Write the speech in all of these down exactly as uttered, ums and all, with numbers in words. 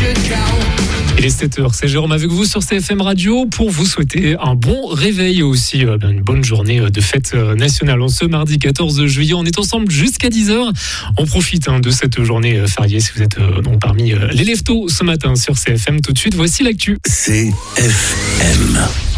Il est sept heures, c'est Jérôme avec vous sur C F M Radio pour vous souhaiter un bon réveil et aussi euh, une bonne journée de fête euh, nationale. En ce mardi quatorze juillet, on est ensemble jusqu'à dix heures. On profite hein, de cette journée euh, fériée si vous êtes euh, donc parmi euh, les leftos ce matin sur C F M. Tout de suite, voici l'actu. C F M.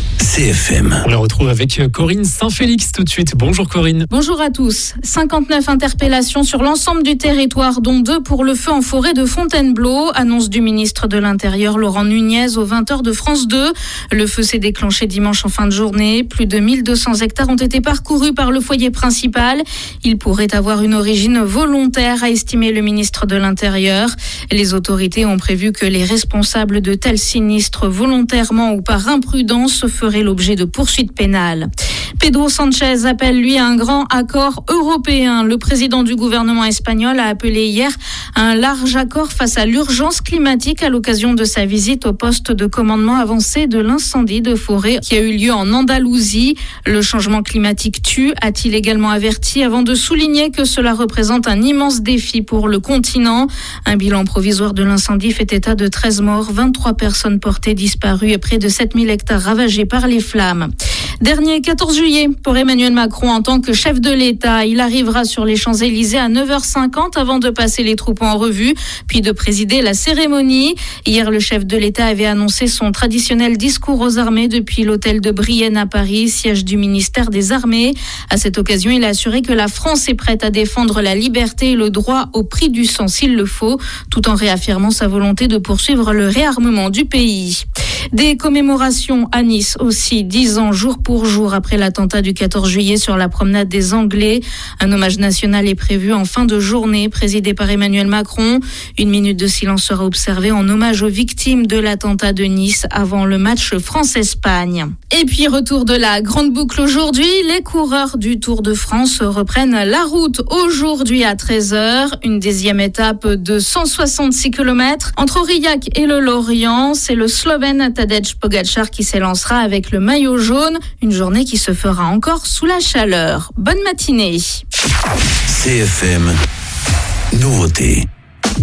C F M. On la retrouve avec Corinne Saint-Félix tout de suite. Bonjour Corinne. Bonjour à tous. cinquante-neuf interpellations sur l'ensemble du territoire, dont deux pour le feu en forêt de Fontainebleau. Annonce du ministre de l'Intérieur Laurent Nunez aux vingt heures de France deux. Le feu s'est déclenché dimanche en fin de journée. Plus de mille deux cents hectares ont été parcourus par le foyer principal. Il pourrait avoir une origine volontaire, a estimé le ministre de l'Intérieur. Les autorités ont prévu que les responsables de tels sinistres, volontairement ou par imprudence, ferait l'objet de poursuites pénales. Pedro Sanchez appelle, lui, à un grand accord européen. Le président du gouvernement espagnol a appelé hier à un large accord face à l'urgence climatique à l'occasion de sa visite au poste de commandement avancé de l'incendie de forêt qui a eu lieu en Andalousie. Le changement climatique tue, a-t-il également averti, avant de souligner que cela représente un immense défi pour le continent. Un bilan provisoire de l'incendie fait état de treize morts, vingt-trois personnes portées disparues et près de sept mille hectares ravagés par les flammes. Dernier quatorze juillet pour Emmanuel Macron en tant que chef de l'État. Il arrivera sur les Champs-Élysées à neuf heures cinquante avant de passer les troupes en revue, puis de présider la cérémonie. Hier, le chef de l'État avait annoncé son traditionnel discours aux armées depuis l'hôtel de Brienne à Paris, siège du ministère des Armées. À cette occasion, il a assuré que la France est prête à défendre la liberté et le droit au prix du sang s'il le faut, tout en réaffirmant sa volonté de poursuivre le réarmement du pays. Des commémorations à Nice aussi, dix ans jour pour jour après l'attentat du quatorze juillet sur la promenade des Anglais. Un hommage national est prévu en fin de journée, présidé par Emmanuel Macron. Une minute de silence sera observée en hommage aux victimes de l'attentat de Nice avant le match France-Espagne. Et puis retour de la grande boucle aujourd'hui, les coureurs du Tour de France reprennent la route aujourd'hui à treize heures. Une dixième étape de cent soixante-six kilomètres entre Aurillac et le Lorient. C'est le Slovène Tadej Pogačar qui s'élancera avec le maillot jaune. Une journée qui se fera encore sous la chaleur. Bonne matinée. C F M, nouveauté.